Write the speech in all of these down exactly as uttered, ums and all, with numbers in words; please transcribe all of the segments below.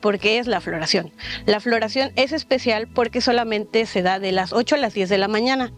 por qué es la floración. La floración es especial porque solamente se da de las ocho a las diez de la mañana.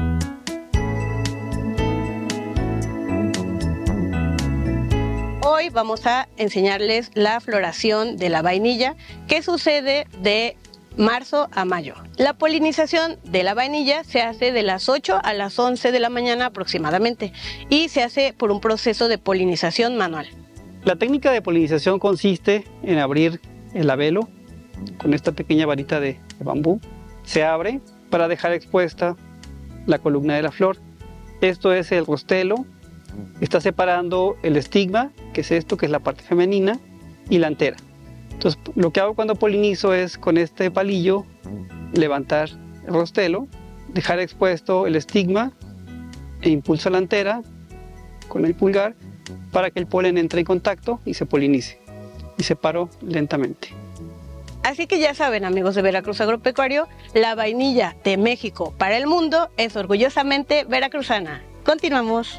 Hoy vamos a enseñarles la floración de la vainilla, que sucede de marzo a mayo. La polinización de la vainilla se hace de las ocho a las once de la mañana aproximadamente y se hace por un proceso de polinización manual. La técnica de polinización consiste en abrir el labelo con esta pequeña varita de, de bambú. Se abre para dejar expuesta la columna de la flor. Esto es el rostelo. Está separando el estigma, que es esto, que es la parte femenina, y la antera. Entonces, lo que hago cuando polinizo es con este palillo levantar el rostelo, dejar expuesto el estigma e impulso la antera con el pulgar para que el polen entre en contacto y se polinice. Y separo lentamente. Así que ya saben, amigos de Veracruz Agropecuario, la vainilla de México para el mundo es orgullosamente veracruzana. Continuamos.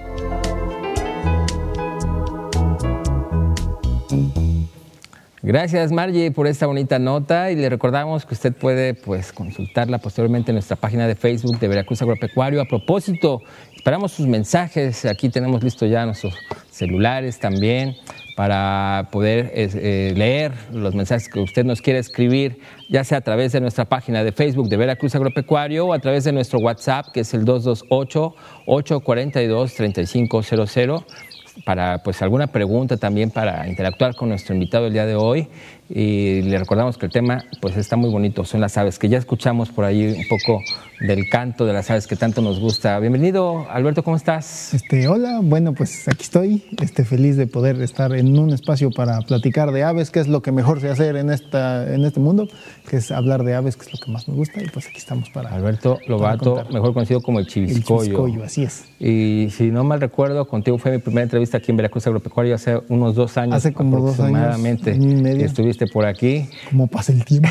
Gracias, Margie, por esta bonita nota, y le recordamos que usted puede pues consultarla posteriormente en nuestra página de Facebook de Veracruz Agropecuario. A propósito, esperamos sus mensajes. Aquí tenemos listo ya nuestros celulares también para poder eh, leer los mensajes que usted nos quiere escribir, ya sea a través de nuestra página de Facebook de Veracruz Agropecuario o a través de nuestro WhatsApp, que es el dos dos ocho, ocho cuatro dos, tres cinco cero cero. Para pues alguna pregunta también, para interactuar con nuestro invitado el día de hoy. Y le recordamos que el tema pues está muy bonito, son las aves, que ya escuchamos por ahí un poco del canto de las aves que tanto nos gusta. Bienvenido, Alberto, ¿cómo estás? Este, hola, bueno, pues aquí estoy, este, feliz de poder estar en un espacio para platicar de aves, que es lo que mejor sé hacer en esta, en este mundo, que es hablar de aves, que es lo que más me gusta, y pues aquí estamos para Alberto Lobato, para mejor conocido como el Chiviscoyo. El Chiviscoyo, así es. Y si no mal recuerdo, contigo fue mi primera entrevista aquí en Veracruz Agropecuario hace unos dos años. Hace como dos años, aproximadamente, año y medio. Estuviste por aquí. ¿Cómo pasa el tiempo?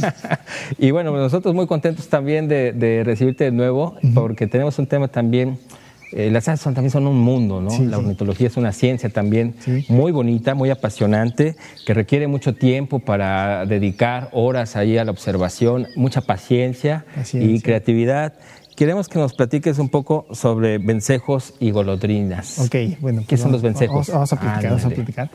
Y bueno, nosotros muy contentos también de, de recibirte de nuevo, uh-huh. porque tenemos un tema también. Eh, las aves son, también son un mundo, ¿no? Sí, la sí. ornitología es una ciencia también sí. muy bonita, muy apasionante, que requiere mucho tiempo para dedicar horas ahí a la observación, mucha paciencia, paciencia. y creatividad. Queremos que nos platiques un poco sobre vencejos y golondrinas. Ok, bueno. ¿Qué pues son vamos, los vencejos? Vamos, vamos a platicar, ah, vamos a platicar.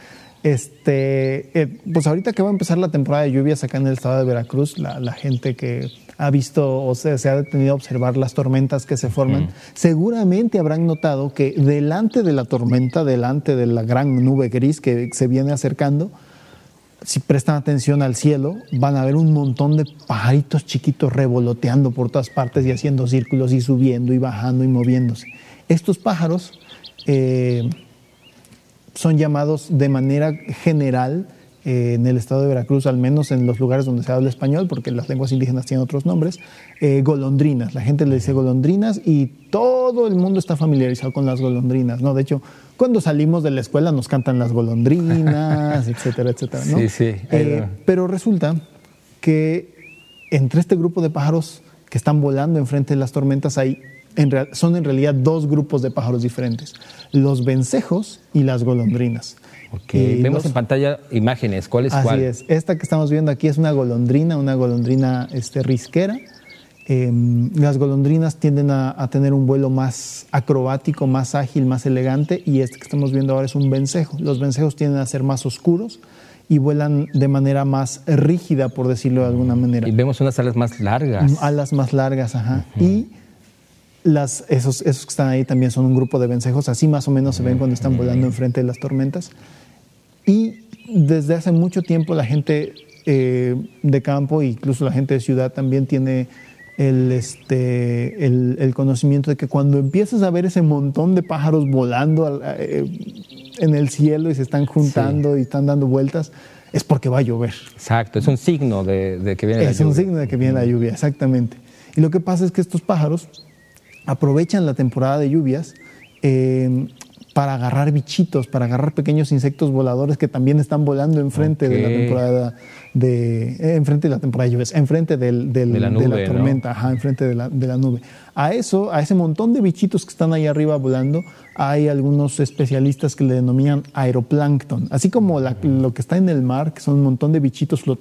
Este, eh, pues ahorita que va a empezar la temporada de lluvias acá en el estado de Veracruz, la, la gente que ha visto o se, se ha detenido a observar las tormentas que se forman, uh-huh. seguramente habrán notado que delante de la tormenta, delante de la gran nube gris que se viene acercando, si prestan atención al cielo, van a ver un montón de pajaritos chiquitos revoloteando por todas partes y haciendo círculos y subiendo y bajando y moviéndose. Estos pájaros eh, son llamados de manera general eh, en el estado de Veracruz, al menos en los lugares donde se habla español, porque las lenguas indígenas tienen otros nombres, eh, golondrinas. La gente le dice golondrinas y todo el mundo está familiarizado con las golondrinas, ¿no? De hecho, cuando salimos de la escuela nos cantan las golondrinas, etcétera, etcétera, ¿no? Sí, sí. Eh, pero resulta que entre este grupo de pájaros que están volando enfrente de las tormentas hay En real, son en realidad dos grupos de pájaros diferentes, los vencejos y las golondrinas. Okay. Vemos los, en pantalla imágenes, ¿cuál es así cuál? Así es, esta que estamos viendo aquí es una golondrina, una golondrina este, risquera. Eh, las golondrinas tienden a, a tener un vuelo más acrobático, más ágil, más elegante, y este que estamos viendo ahora es un vencejo. Los vencejos tienden a ser más oscuros y vuelan de manera más rígida, por decirlo de alguna manera. Y vemos unas alas más largas. Alas más largas, ajá. Uh-huh. Y Las, esos, esos que están ahí también son un grupo de vencejos, así más o menos se ven cuando están volando enfrente de las tormentas. Y desde hace mucho tiempo la gente eh, de campo, incluso la gente de ciudad, también tiene el, este, el, el conocimiento de que cuando empiezas a ver ese montón de pájaros volando eh, en el cielo y se están juntando sí. y están dando vueltas, es porque va a llover. Exacto, es un signo de, de que viene es la lluvia. Es un signo de que viene la lluvia, exactamente. Y lo que pasa es que estos pájaros aprovechan la temporada de lluvias eh, para agarrar bichitos, para agarrar pequeños insectos voladores que también están volando enfrente okay. de la temporada de eh, enfrente de la temporada de lluvias, enfrente del, del, de, la nube, de la tormenta, ¿no? Ajá, enfrente de la, de la nube. A eso, a ese montón de bichitos que están ahí arriba volando, hay algunos especialistas que le denominan aeroplancton. Así como la, lo que está en el mar, que son un montón de bichitos